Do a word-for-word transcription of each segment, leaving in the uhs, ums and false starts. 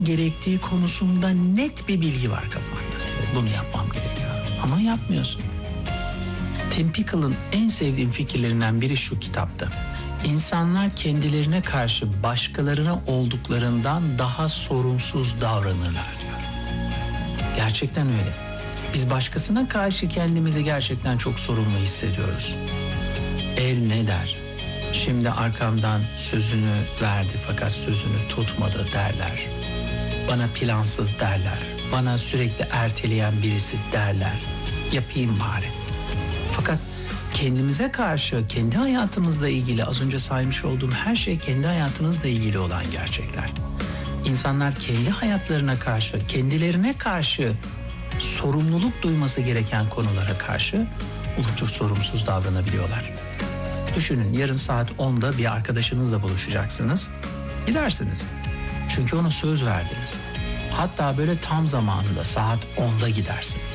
gerektiği konusunda net bir bilgi var kafanda. Evet, bunu yapmam gerekiyor. Ama yapmıyorsun. Tim Pickle'ın en sevdiğim fikirlerinden biri şu kitapta. İnsanlar kendilerine karşı başkalarına olduklarından daha sorumsuz davranırlar diyor. Gerçekten öyle. Biz başkasına karşı kendimizi gerçekten çok sorumlu hissediyoruz. El ne der? Şimdi arkamdan sözünü verdi fakat sözünü tutmadı derler. Bana plansız derler. Bana sürekli erteleyen birisi derler. Yapayım bari. Fakat kendimize karşı, kendi hayatımızla ilgili az önce saymış olduğum her şey kendi hayatınızla ilgili olan gerçekler. İnsanlar kendi hayatlarına karşı, kendilerine karşı sorumluluk duyması gereken konulara karşı oldukça sorumsuz davranabiliyorlar. Düşünün, yarın saat onda bir arkadaşınızla buluşacaksınız. Gidersiniz. Çünkü ona söz verdiniz. Hatta böyle tam zamanında saat onda gidersiniz.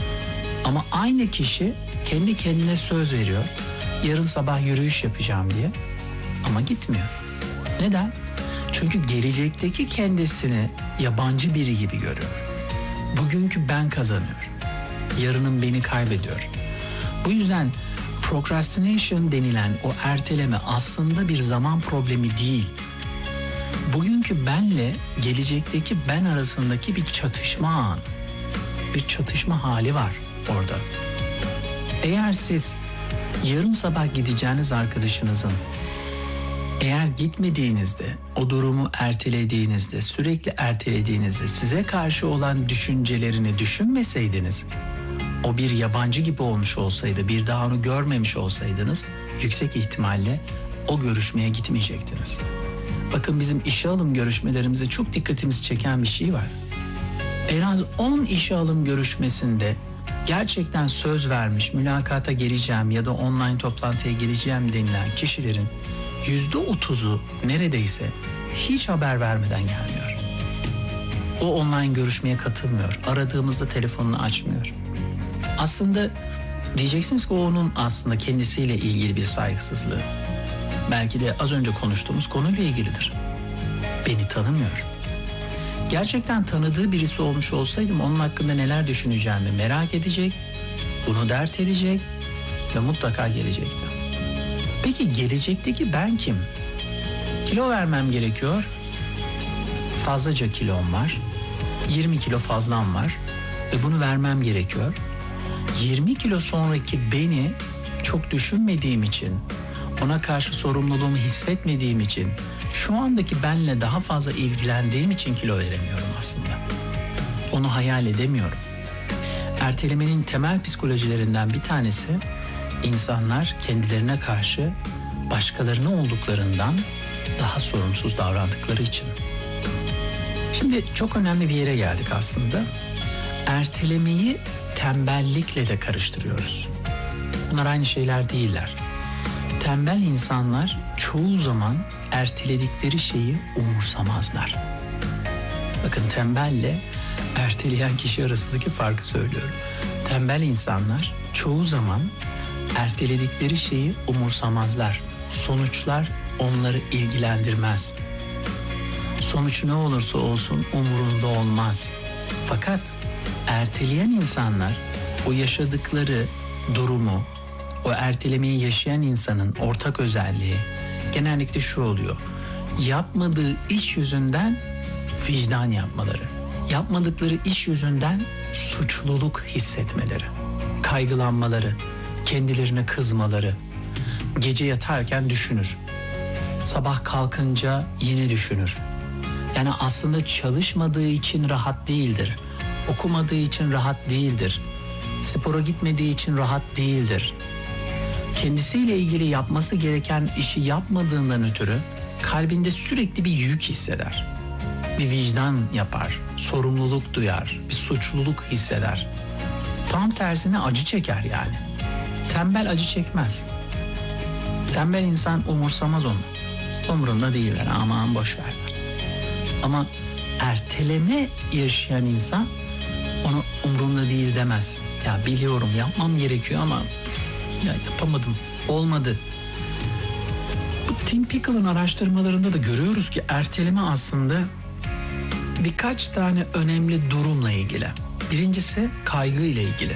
Ama aynı kişi kendi kendine söz veriyor. Yarın sabah yürüyüş yapacağım diye. Ama gitmiyor. Neden? Çünkü gelecekteki kendisini yabancı biri gibi görüyor. Bugünkü ben kazanıyor. Yarının beni kaybediyor. Bu yüzden procrastination denilen o erteleme aslında bir zaman problemi değil. Bugünkü benle gelecekteki ben arasındaki bir çatışma anı. Bir çatışma hali var orada. Eğer siz yarın sabah gideceğiniz arkadaşınızın eğer gitmediğinizde, o durumu ertelediğinizde, sürekli ertelediğinizde size karşı olan düşüncelerini düşünmeseydiniz, o bir yabancı gibi olmuş olsaydı, bir daha onu görmemiş olsaydınız, yüksek ihtimalle o görüşmeye gitmeyecektiniz. Bakın, bizim işe alım görüşmelerimize çok dikkatimizi çeken bir şey var. En az on işe alım görüşmesinde gerçekten söz vermiş, mülakata geleceğim ya da online toplantıya geleceğim denilen kişilerin yüzde otuzu neredeyse hiç haber vermeden gelmiyor. O online görüşmeye katılmıyor. Aradığımızda telefonunu açmıyor. Aslında diyeceksiniz ki o onun aslında kendisiyle ilgili bir saygısızlığı. Belki de az önce konuştuğumuz konuyla ilgilidir. Beni tanımıyor. Gerçekten tanıdığı birisi olmuş olsaydım onun hakkında neler düşüneceğimi merak edecek, bunu dert edecek ve mutlaka gelecekti. Peki gelecekteki ben kim? Kilo vermem gerekiyor. Fazlaca kilom var. yirmi kilo fazlam var ve bunu vermem gerekiyor. yirmi kilo sonraki beni çok düşünmediğim için, ona karşı sorumluluğumu hissetmediğim için, şu andaki benle daha fazla ilgilendiğim için kilo veremiyorum aslında. Onu hayal edemiyorum. Ertelemenin temel psikolojilerinden bir tanesi, insanlar kendilerine karşı başkalarına olduklarından daha sorumsuz davrandıkları için. Şimdi çok önemli bir yere geldik aslında. Ertelemeyi tembellikle de karıştırıyoruz. Bunlar aynı şeyler değiller. Tembel insanlar çoğu zaman erteledikleri şeyi umursamazlar. Bakın, tembelle erteleyen kişi arasındaki farkı söylüyorum. Tembel insanlar çoğu zaman erteledikleri şeyi umursamazlar. Sonuçlar onları ilgilendirmez. Sonuç ne olursa olsun umurunda olmaz. Fakat erteleyen insanlar o yaşadıkları durumu, o ertelemeyi yaşayan insanın ortak özelliği genellikle şu oluyor. Yapmadığı iş yüzünden vicdan yapmaları. Yapmadıkları iş yüzünden suçluluk hissetmeleri. Kaygılanmaları, kendilerine kızmaları. Gece yatarken düşünür. Sabah kalkınca yine düşünür. Yani aslında çalışmadığı için rahat değildir. Okumadığı için rahat değildir. Spora gitmediği için rahat değildir. Kendisiyle ilgili yapması gereken işi yapmadığından ötürü kalbinde sürekli bir yük hisseder. Bir vicdan yapar, sorumluluk duyar, bir suçluluk hisseder. Tam tersine acı çeker yani. Tembel acı çekmez. Tembel insan umursamaz onu. Umurunda değiller, aman boş ver. Ama erteleme yaşayan insan onu umurumda değil demez. Ya biliyorum, yapmam gerekiyor ama ya yapamadım, olmadı. Bu Tim Pickle'ın araştırmalarında da görüyoruz ki erteleme aslında birkaç tane önemli durumla ilgili. Birincisi kaygı ile ilgili.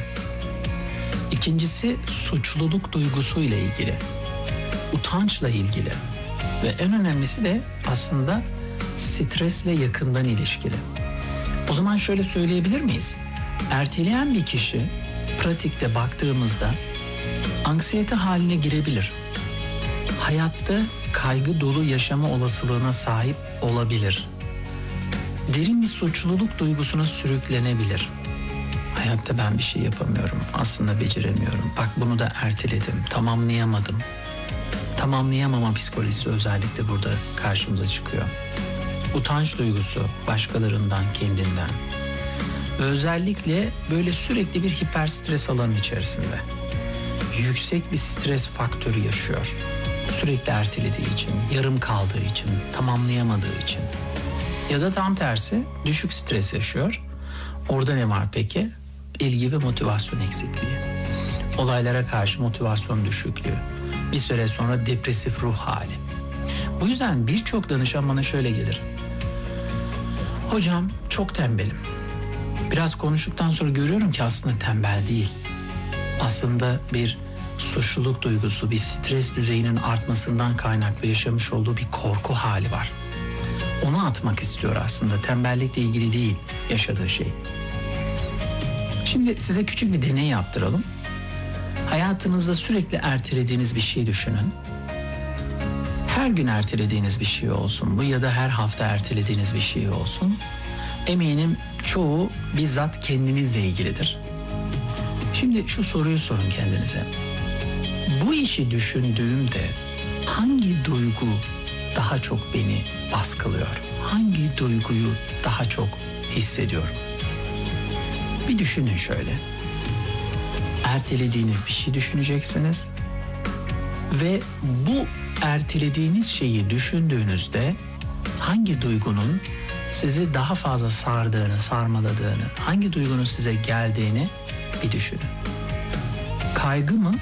İkincisi suçluluk duygusuyla ilgili. Utançla ilgili. Ve en önemlisi de aslında stresle yakından ilişkili. O zaman şöyle söyleyebilir miyiz? Erteleyen bir kişi pratikte baktığımızda anksiyete haline girebilir. Hayatta kaygı dolu yaşama olasılığına sahip olabilir. Derin bir suçluluk duygusuna sürüklenebilir. Hayatta ben bir şey yapamıyorum, aslında beceremiyorum. Bak bunu da erteledim, tamamlayamadım. Tamamlayamama psikolojisi özellikle burada karşımıza çıkıyor. Utanç duygusu başkalarından, kendinden. Ve özellikle böyle sürekli bir hiperstres alanı içerisinde. Yüksek bir stres faktörü yaşıyor. Sürekli ertelediği için, yarım kaldığı için, tamamlayamadığı için. Ya da tam tersi düşük stres yaşıyor. Orada ne var peki? İlgi ve motivasyon eksikliği. Olaylara karşı motivasyon düşüklüğü. Bir süre sonra depresif ruh hali. Bu yüzden birçok danışan bana şöyle gelir. Hocam çok tembelim. Biraz konuştuktan sonra görüyorum ki aslında tembel değil. Aslında bir suçluluk duygusu, bir stres düzeyinin artmasından kaynaklı yaşamış olduğu bir korku hali var. Onu atmak istiyor aslında. Tembellikle ilgili değil yaşadığı şey. Şimdi size küçük bir deney yaptıralım. Hayatınızda sürekli ertelediğiniz bir şey düşünün. Her gün ertelediğiniz bir şey olsun bu ya da her hafta ertelediğiniz bir şey olsun. Eminim çoğu bizzat kendinizle ilgilidir. Şimdi şu soruyu sorun kendinize. Bu işi düşündüğümde hangi duygu daha çok beni baskılıyor? Hangi duyguyu daha çok hissediyorum? Bir düşünün şöyle. Ertelediğiniz bir şey düşüneceksiniz ve bu ertelediğiniz şeyi düşündüğünüzde hangi duygunun sizi daha fazla sardığını, sarmaladığını, hangi duygunun size geldiğini bir düşünün. Kaygı mı?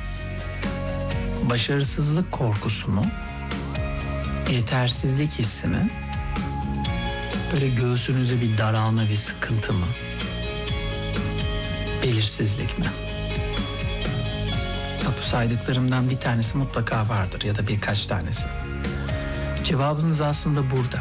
Başarısızlık korkusu mu? Yetersizlik hissi mi? Böyle göğsünüzde bir daralma, bir sıkıntı mı? Belirsizlik mi? Ya bu saydıklarımdan bir tanesi mutlaka vardır ya da birkaç tanesi. Cevabınız aslında burada.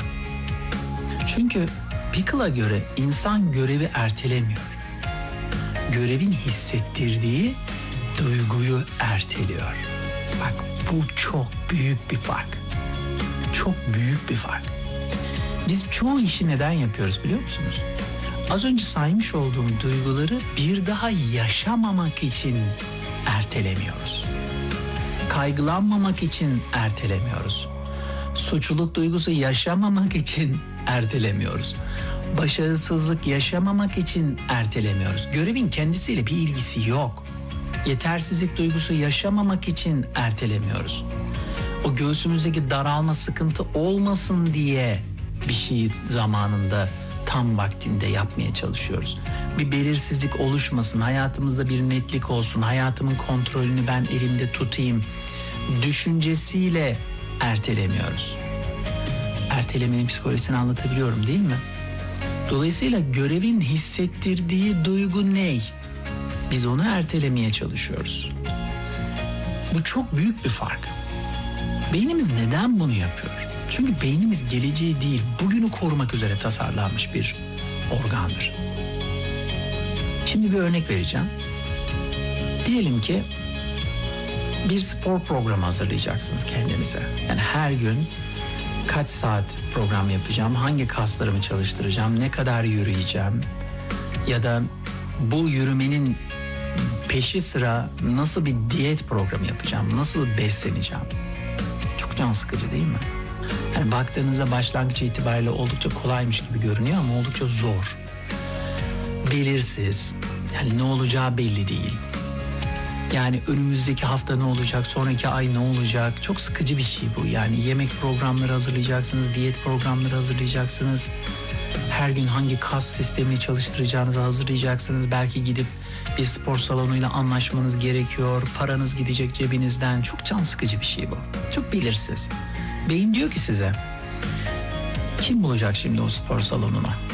Çünkü Pickle'a göre insan görevi ertelemiyor. Görevin hissettirdiği duyguyu erteliyor. Bak bu çok büyük bir fark. Çok büyük bir fark. Biz çoğu işi neden yapıyoruz biliyor musunuz? Az önce saymış olduğum duyguları bir daha yaşamamak için ertelemiyoruz. Kaygılanmamak için ertelemiyoruz. Suçluluk duygusu yaşamamak için ertelemiyoruz. Başarısızlık yaşamamak için ertelemiyoruz. Görevin kendisiyle bir ilgisi yok. Yetersizlik duygusu yaşamamak için ertelemiyoruz. O göğsümüzdeki daralma, sıkıntı olmasın diye bir şeyi zamanında tam vaktinde yapmaya çalışıyoruz. Bir belirsizlik oluşmasın, hayatımızda bir netlik olsun, hayatımın kontrolünü ben elimde tutayım düşüncesiyle ertelemiyoruz. Ertelemenin psikolojisini anlatabiliyorum değil mi? Dolayısıyla görevin hissettirdiği duygu ne? Biz onu ertelemeye çalışıyoruz. Bu çok büyük bir fark. Beynimiz neden bunu yapıyor? Çünkü beynimiz geleceği değil, bugünü korumak üzere tasarlanmış bir organdır. Şimdi bir örnek vereceğim. Diyelim ki bir spor programı hazırlayacaksınız kendinize. Yani her gün kaç saat program yapacağım, hangi kaslarımı çalıştıracağım, ne kadar yürüyeceğim ya da bu yürümenin peşi sıra nasıl bir diyet programı yapacağım, nasıl besleneceğim. Çok can sıkıcı değil mi? Yani baktığınızda başlangıç itibariyle oldukça kolaymış gibi görünüyor ama oldukça zor. Belirsiz, yani ne olacağı belli değil. Yani önümüzdeki hafta ne olacak, sonraki ay ne olacak? Çok sıkıcı bir şey bu. Yani yemek programları hazırlayacaksınız, diyet programları hazırlayacaksınız. Her gün hangi kas sistemini çalıştıracağınızı hazırlayacaksınız. Belki gidip bir spor salonuyla anlaşmanız gerekiyor. Paranız gidecek cebinizden. Çok can sıkıcı bir şey bu. Çok belirsiz. Beyin diyor ki size, kim bulacak şimdi o spor salonuna?